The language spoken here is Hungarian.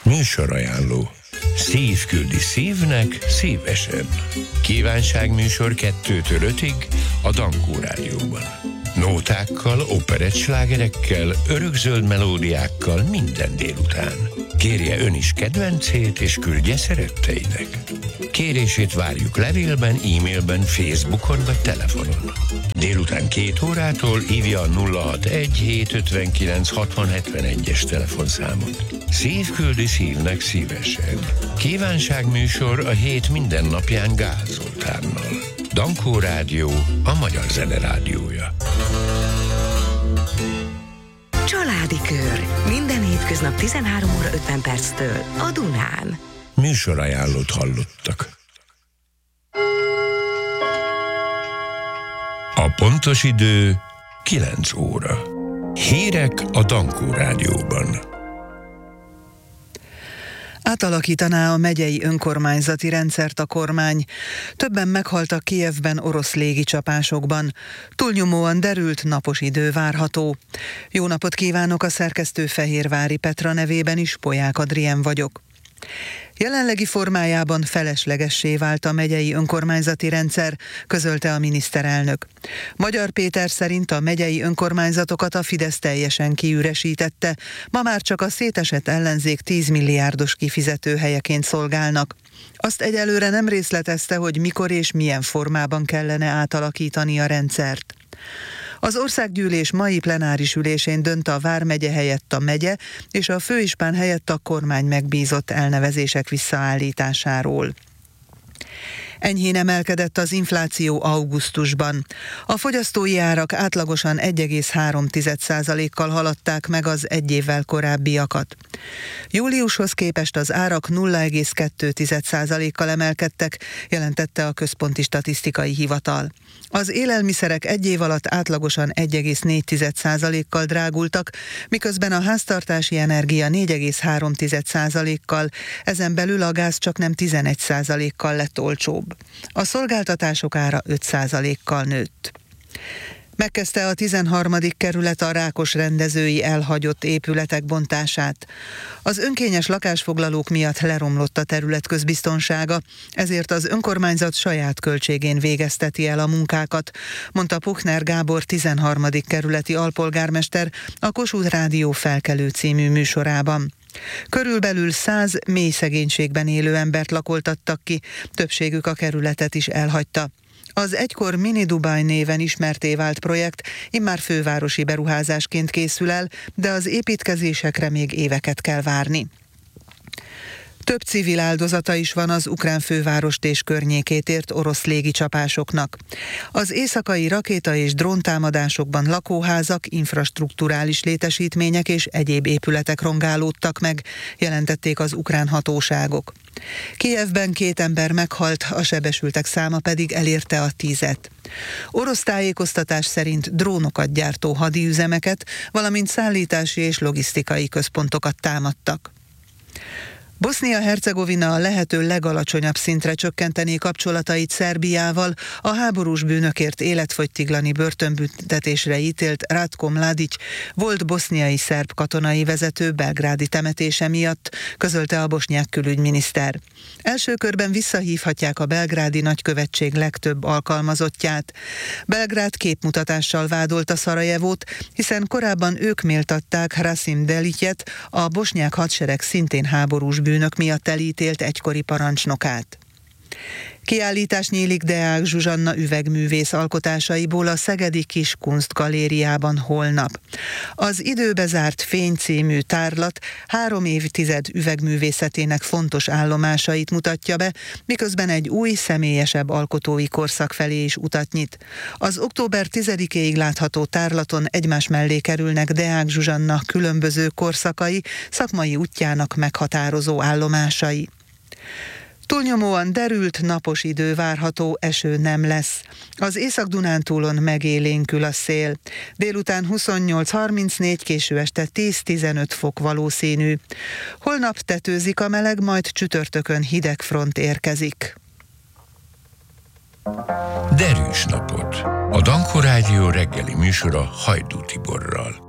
Műsorajánló. Szív küldi szívnek szívesen. Kívánságműsor 2-től 5-ig a Dankó Rádióban. Nótákkal, operettslágerekkel, örökzöld melódiákkal minden délután. Kérje ön is kedvencét, és küldje szeretteinek. Kérését várjuk levélben, e-mailben, Facebookon vagy telefonon. Délután 2 órától hívja a 061 759 6071-es telefonszámot. Szív küldi szívnek szívesen. Kívánságműsor a hét minden napján Gál Zoltánnal. Dankó Rádió, a magyar zene rádiója. Családi Kör. Minden hétköznap 13 óra 50 perctől a Dunán. Műsorajánlót hallottak. A pontos idő 9 óra. Hírek a Dankó Rádióban. Átalakítaná a megyei önkormányzati rendszert a kormány. Többen meghaltak Kijevben orosz légicsapásokban. Túlnyomóan derült, napos idő várható. Jó napot kívánok, a szerkesztő Fehérvári Petra nevében is, Polyák Adrien vagyok. Jelenlegi formájában feleslegessé vált a megyei önkormányzati rendszer, közölte a miniszterelnök. Magyar Péter szerint a megyei önkormányzatokat a Fidesz teljesen kiüresítette, ma már csak a szétesett ellenzék 10 milliárdos kifizetőhelyeként szolgálnak. Azt egyelőre nem részletezte, hogy mikor és milyen formában kellene átalakítani a rendszert. Az országgyűlés mai plenáris ülésén dönt a vármegye helyett a megye és a főispán helyett a kormány megbízott elnevezések visszaállításáról. Enyhén emelkedett az infláció augusztusban. A fogyasztói árak átlagosan 1,3%-kal haladták meg az egy évvel korábbiakat. Júliushoz képest az árak 0,2%-kal emelkedtek, jelentette a Központi Statisztikai Hivatal. Az élelmiszerek egy év alatt átlagosan 1,4%-kal drágultak, miközben a háztartási energia 4,3%-kal, ezen belül a gáz csak nem 11%-kal lett olcsóbb. A szolgáltatások ára 5%-kal nőtt. Megkezdte a 13. kerület a rákos rendezői elhagyott épületek bontását. Az önkényes lakásfoglalók miatt leromlott a terület közbiztonsága, ezért az önkormányzat saját költségén végezteti el a munkákat, mondta Puchner Gábor 13. kerületi alpolgármester a Kossuth Rádió Felkelő című műsorában. Körülbelül 100 mély szegénységben élő embert lakoltattak ki, többségük a kerületet is elhagyta. Az egykor Mini Dubaj néven ismertté vált projekt immár fővárosi beruházásként készül el, de az építkezésekre még éveket kell várni. Több civil áldozata is van az ukrán fővárost és környékét ért orosz légicsapásoknak. Az éjszakai rakéta- és dróntámadásokban lakóházak, infrastrukturális létesítmények és egyéb épületek rongálódtak meg, jelentették az ukrán hatóságok. Kijevben 2 ember meghalt, a sebesültek száma pedig elérte a 10-et. Orosz tájékoztatás szerint drónokat gyártó hadiüzemeket, valamint szállítási és logisztikai központokat támadtak. Bosznia-Hercegovina a lehető legalacsonyabb szintre csökkentené kapcsolatait Szerbiával, a háborús bűnökért életfogytiglani börtönbüntetésre ítélt Ratko Mladic volt boszniai szerb katonai vezető belgrádi temetése miatt, közölte a bosnyák külügyminiszter. Első körben visszahívhatják a belgrádi nagykövetség legtöbb alkalmazottját. Belgrád képmutatással vádolta Szarajevót, hiszen korábban ők méltatták Rasim Delicet, a bosnyák hadsereg szintén háborús bűnök miatt elítélt egykori parancsnokát. Kiállítás nyílik Deák Zsuzsanna üvegművész alkotásaiból a Szegedi Kiskunst galériában holnap. Az időbe zárt Fény című tárlat 3 évtized üvegművészetének fontos állomásait mutatja be, miközben egy új, személyesebb alkotói korszak felé is utat nyit. Az október 10-éig látható tárlaton egymás mellé kerülnek Deák Zsuzsanna különböző korszakai, szakmai útjának meghatározó állomásai. Túlnyomóan derült, napos idő várható, eső nem lesz. Az Észak-Dunántúlon megélénkül a szél. Délután 28-34, késő este 10-15 fok valószínű. Holnap tetőzik a meleg, majd csütörtökön hideg front érkezik. Derűs napot! A Dankó Rádió reggeli műsora Hajdú Tiborral.